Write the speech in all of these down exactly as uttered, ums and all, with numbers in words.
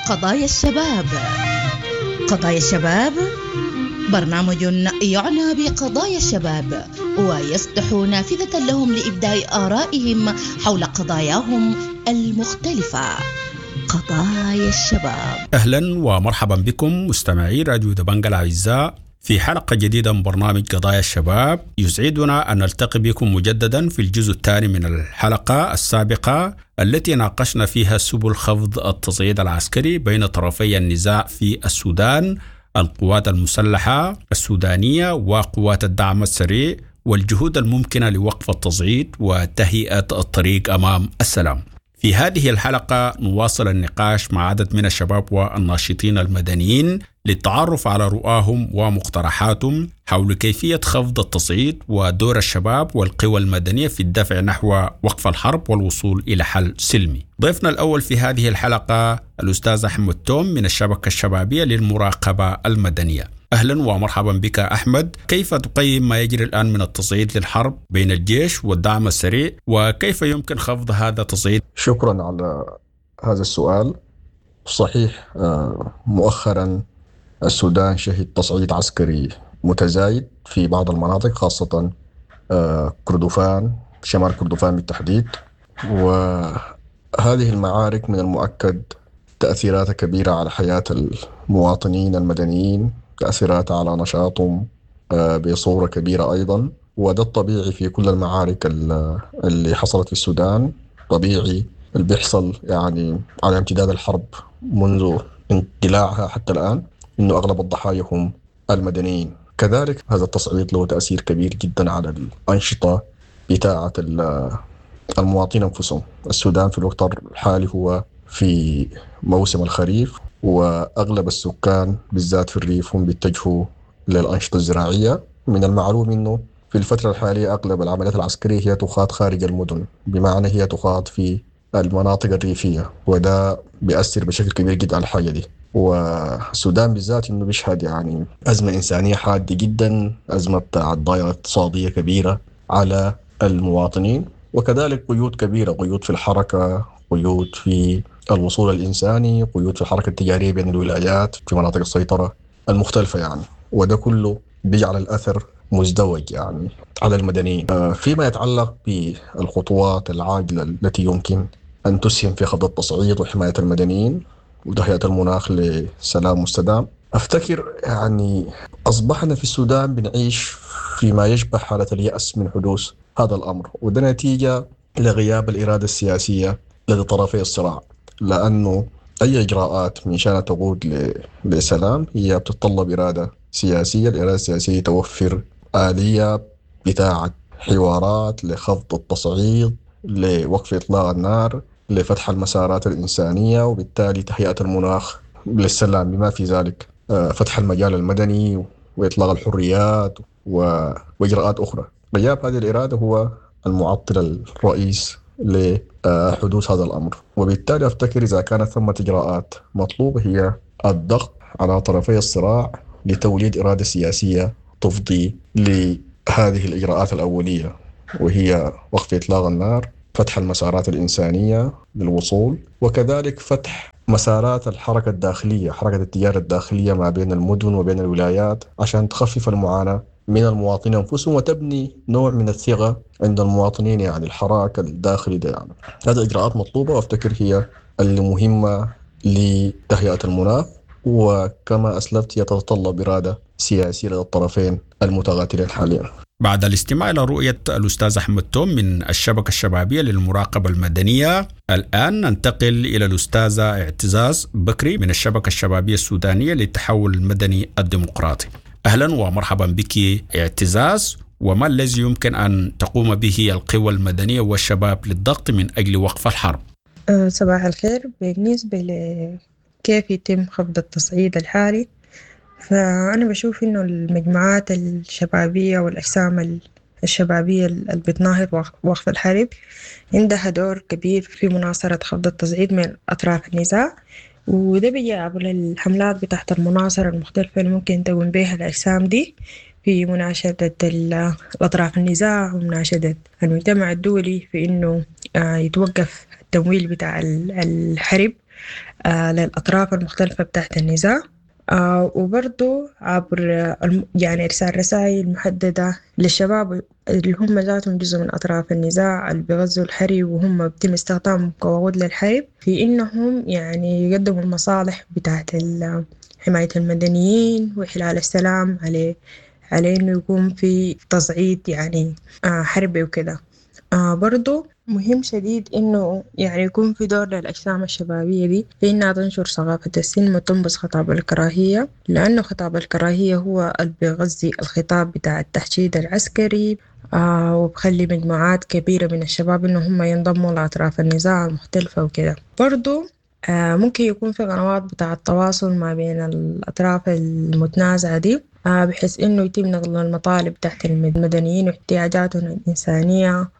قضايا الشباب. قضايا الشباب برنامج يعنى بقضايا الشباب ويفتح نافذة لهم لإبداء آرائهم حول قضاياهم المختلفة. قضايا الشباب. أهلا ومرحبا بكم مستمعي راديو دبنجة الأعزاء في حلقة جديدة من برنامج قضايا الشباب. يسعدنا أن نلتقي بكم مجددا في الجزء الثاني من الحلقة السابقة التي ناقشنا فيها سبل خفض التصعيد العسكري بين طرفي النزاع في السودان، القوات المسلحة السودانية وقوات الدعم السريع، والجهود الممكنة لوقف التصعيد وتهيئة الطريق أمام السلام. في هذه الحلقة نواصل النقاش مع عدد من الشباب والناشطين المدنيين للتعرف على رؤاهم ومقترحاتهم حول كيفية خفض التصعيد ودور الشباب والقوى المدنية في الدفع نحو وقف الحرب والوصول إلى حل سلمي. ضيفنا الأول في هذه الحلقة الأستاذ أحمد توم من الشبكة الشبابية للمراقبة المدنية. أهلا ومرحبا بك أحمد. كيف تقيم ما يجري الآن من التصعيد للحرب بين الجيش والدعم السريع، وكيف يمكن خفض هذا التصعيد؟ شكرا على هذا السؤال. صحيح مؤخرا السودان شهد تصعيد عسكري متزايد في بعض المناطق، خاصة كردفان، شمال كردفان بالتحديد، وهذه المعارك من المؤكد تأثيراتها كبيرة على حياة المواطنين المدنيين، تأثيرات على نشاطهم بصورة كبيرة أيضا، وده الطبيعي في كل المعارك اللي حصلت في السودان. طبيعي اللي بيحصل يعني على امتداد الحرب منذ اندلاعها حتى الآن إنه أغلب الضحايا هم المدنيين. كذلك هذا التصعيد له تأثير كبير جدا على الأنشطة بتاعة المواطنين أنفسهم. السودان في الوقت الحالي هو في موسم الخريف، وأغلب السكان بالذات في الريف هم بيتجهوا للأنشطة الزراعية. من المعلوم إنه في الفترة الحالية أغلب العمليات العسكرية هي تخاض خارج المدن، بمعنى هي تخاض في المناطق الريفية، وده بيأثر بشكل كبير جدا على الحاجة دي. والسودان بالذات إنه بيشهد يعني أزمة إنسانية حادة جدا، أزمة بتاعت ضائرة اقتصادية كبيرة على المواطنين، وكذلك قيود كبيرة، قيود في الحركة، قيود في الوصول الإنساني، قيود في الحركة التجارية بين الولايات في مناطق السيطرة المختلفة يعني، وده كله بيجعل الأثر مزدوج يعني على المدنيين. فيما يتعلق بالخطوات العاجلة التي يمكن أن تسهم في خفض التصعيد وحماية المدنيين وتهيئة المناخ لسلام مستدام، أفتكر يعني أصبحنا في السودان بنعيش فيما يشبه حالة اليأس من حدوث هذا الأمر، وده نتيجة لغياب الإرادة السياسية لدى طرفي الصراع، لأنه أي إجراءات من شأنها تقود لسلام هي بتتطلب إرادة سياسية. الإرادة السياسية توفر آلية بتاعة حوارات لخفض التصعيد، لوقف إطلاق النار، لفتح المسارات الإنسانية، وبالتالي تهيئة المناخ للسلام، بما في ذلك فتح المجال المدني وإطلاق الحريات وإجراءات أخرى. غياب هذه الإرادة هو المعطل الرئيس لحدوث هذا الأمر، وبالتالي أفتكر إذا كانت ثمة إجراءات مطلوبة هي الضغط على طرفي الصراع لتوليد إرادة سياسية تفضي لهذه الإجراءات الأولية، وهي وقف إطلاق النار، فتح المسارات الإنسانية للوصول، وكذلك فتح مسارات الحركة الداخلية، حركة التجارة الداخلية ما بين المدن وبين الولايات، عشان تخفف المعاناة من المواطنين أنفسهم وتبني نوع من الثقة عند المواطنين يعني الحراك الداخلي ده يعني. هذه إجراءات مطلوبة، وأفتكر هي اللي مهمة لتهيئة المناخ، وكما أسلفت هي تتطلب إرادة سياسية لدى الطرفين المتقاتلين حاليا. بعد الاستماع إلى رؤية الأستاذ أحمد توم من الشبكة الشبابية للمراقبة المدنية، الآن ننتقل إلى الأستاذة اعتزاز بكري من الشبكة الشبابية السودانية للتحول المدني الديمقراطي. أهلا ومرحبا بك اعتزاز، وما الذي يمكن أن تقوم به القوى المدنية والشباب للضغط من أجل وقف الحرب؟ أه صباح الخير. بالنسبة لكيف يتم خفض التصعيد الحالي، فأنا بشوف إنه المجموعات الشبابية والأجسام الشبابية اللي بتناهض وقف الحرب عندها دور كبير في مناصرة خفض التصعيد من أطراف النزاع، وده بيجي عبر الحملات بتاعت المناصرة المختلفة اللي ممكن تقوم بها الأجسام دي في مناشدة الأطراف النزاع ومناشدة المجتمع الدولي في إنه يتوقف التمويل بتاع الحرب للأطراف المختلفة بتاعت النزاع، وبرضو عبر يعني إرسال رسائل محددة للشباب اللي هم ذاتهم جزء من أطراف النزاع اللي بيغزوا الحرب وهم بيتم استخدامهم كوقود للحرب، في إنهم يعني يقدموا المصالح بتاعت حماية المدنيين وإحلال السلام عليه عليه إنه يكون في تصعيد يعني حربي وكده. برضو مهم شديد إنه يعني يكون في دور للأجسام الشبابية دي في إنها تنشر ثقافة السلم وتنبذ خطاب الكراهية، لأنه خطاب الكراهية هو اللي بيغذي الخطاب بتاع التحشيد العسكري، آه وبخلي مجموعات كبيرة من الشباب إنه هم ينضموا لأطراف النزاع المختلفة وكده. برضو آه ممكن يكون في قنوات بتاع التواصل ما بين الأطراف المتنازعة دي، آه بحيث إنه يتم نقل المطالب تحت المدنيين واحتياجاتهم الإنسانية،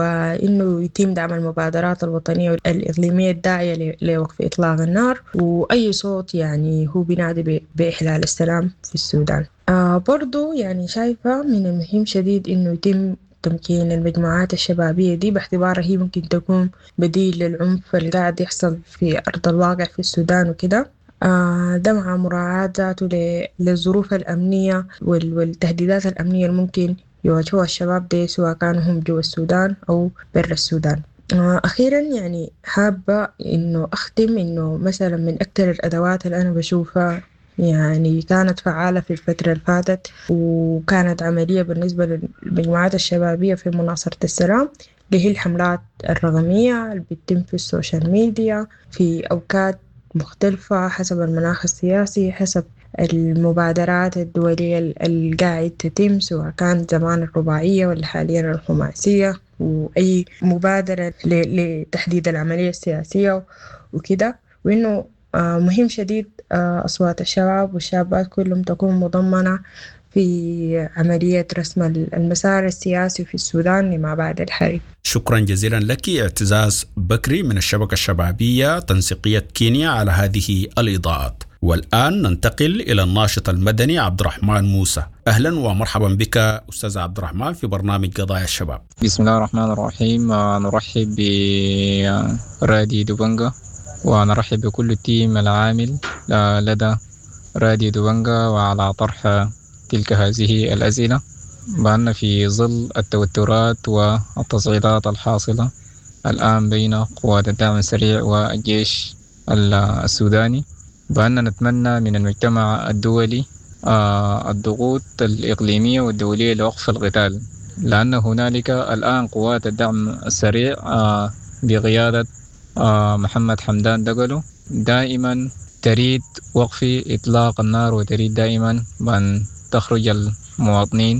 وإنه يتم دعم المبادرات الوطنية والإقليمية الداعية لوقف إطلاق النار وأي صوت يعني هو بينادي بإحلال السلام في السودان. آه برضو يعني شايفة من المهم شديد إنه يتم تمكين المجموعات الشبابية دي باعتبارها هي ممكن تكون بديل للعنف اللي قاعد يحصل في أرض الواقع في السودان وكده، آه ده مع مراعاة ذاته للظروف الأمنية والتهديدات الأمنية الممكن يواجهوها الشباب دي سواء كانوا هم جوا السودان أو برا السودان. آه أخيرا يعني حابة إنه أختم إنه مثلا من أكثر الأدوات اللي أنا بشوفها يعني كانت فعالة في الفترة اللي فاتت وكانت عملية بالنسبة للمجموعات الشبابية في مناصرة السلام، اللي هي الحملات الرقمية اللي بتتم في السوشيال ميديا في أوقات مختلفة حسب المناخ السياسي، حسب المبادرات الدولية اللي قاعد تتم سواء كانت زمان الرباعية ولا حاليا الخماسية، وأي مبادرة لتحديد العملية السياسية وكده. وإنه مهم شديد أصوات الشباب والشابات كلهم تكون مضمنة في عملية رسم المسار السياسي في السودان لما بعد الحرب. شكرا جزيلا لك اعتزاز بكري من الشبكة الشبابية تنسيقية كينيا على هذه الإضاءات. والآن ننتقل إلى الناشط المدني عبد الرحمن موسى. أهلا ومرحبا بك أستاذ عبد الرحمن في برنامج قضايا الشباب. بسم الله الرحمن الرحيم. نرحب براديو دبنجة ونرحب بكل التيم العامل لدى راديو دبنجة وعلى طرح تلك هذه الأسئلة، بأن في ظل التوترات والتصعيدات الحاصلة الآن بين قوات الدعم السريع والجيش السوداني، بأن نتمنى من المجتمع الدولي الضغوط الإقليمية والدولية لوقف القتال، لأن هنالك الآن قوات الدعم السريع بقيادة محمد حمدان دقلو دائما تريد وقف إطلاق النار، وتريد دائما أن تخرج المواطنين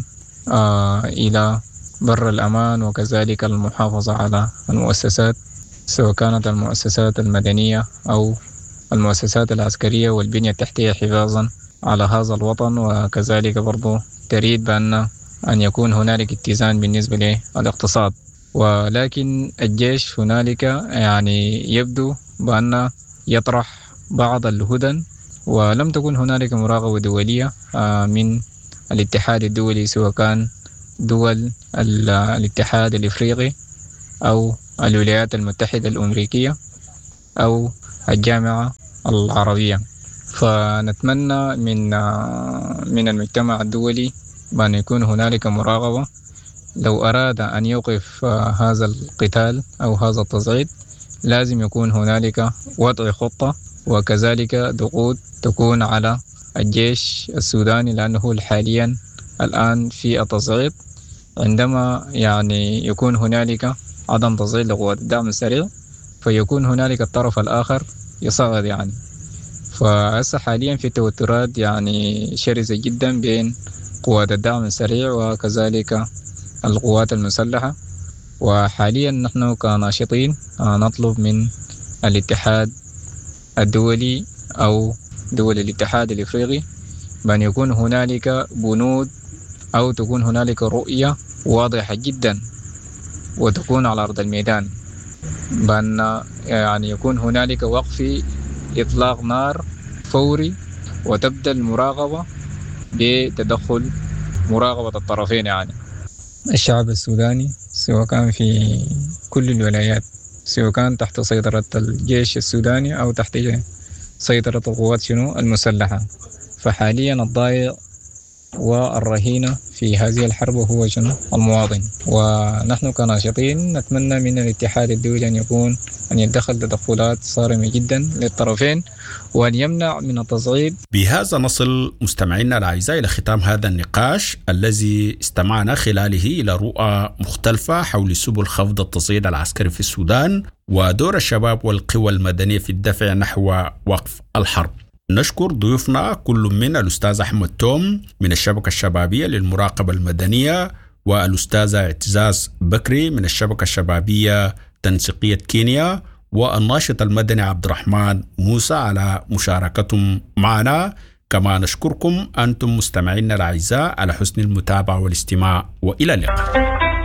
إلى بر الأمان، وكذلك المحافظة على المؤسسات سواء كانت المؤسسات المدنية أو المؤسسات العسكرية والبنية التحتية حفاظا على هذا الوطن، وكذلك برضو تريد بأن أن يكون هنالك اتزان بالنسبة للاقتصاد. ولكن الجيش هنالك يعني يبدو بأن يطرح بعض الهدن، ولم تكن هنالك مراقبة دولية من الاتحاد الدولي سواء كان دول الاتحاد الإفريقي أو الولايات المتحدة الأمريكية أو الجامعة العربية. فنتمنى من من المجتمع الدولي بأن يكون هنالك مراقبة. لو أراد أن يوقف هذا القتال أو هذا التصعيد لازم يكون هنالك وضع خطة، وكذلك ضغوط تكون على الجيش السوداني، لأنه حاليا الآن في التصعيد. عندما يعني يكون هنالك عدم تصعيد لقوات الدعم السريع فيكون هنالك الطرف الآخر يصعد يعني. فهسه حاليا في توترات يعني شرسة جدا بين قوات الدعم السريع وكذلك القوات المسلحة، وحاليا نحن كناشطين نطلب من الاتحاد الدولي أو دول الاتحاد الإفريقي بأن يكون هنالك بنود أو تكون هنالك رؤية واضحة جدا وتكون على أرض الميدان، بأن يعني يكون هنالك وقف إطلاق نار فوري، وتبدأ المراقبة بتدخل مراقبة الطرفين. يعني الشعب السوداني سواء كان في كل الولايات، سواء كان تحت سيطرة الجيش السوداني أو تحت سيطرة القوات شنو المسلحة. فحاليا الضايع والرهينة في هذه الحرب هو شنو المواطن. ونحن كناشطين نتمنى من الاتحاد الدولي أن يكون أن يتدخل تدخلات صارمة جدا للطرفين وأن يمنع من التصعيد. بهذا نصل مستمعينا الأعزاء إلى ختام هذا النقاش الذي استمعنا خلاله إلى رؤى مختلفة حول سبل خفض التصعيد العسكري في السودان ودور الشباب والقوى المدنية في الدفع نحو وقف الحرب. نشكر ضيوفنا كل من الأستاذ أحمد توم من الشبكة الشبابية للمراقبة المدنية والأستاذ اعتزاز بكري من الشبكة الشبابية تنسيقية كينيا والناشط المدني عبد الرحمن موسى على مشاركتهم معنا. كما نشكركم أنتم مستمعينا الأعزاء على حسن المتابعة والاستماع وإلى اللقاء.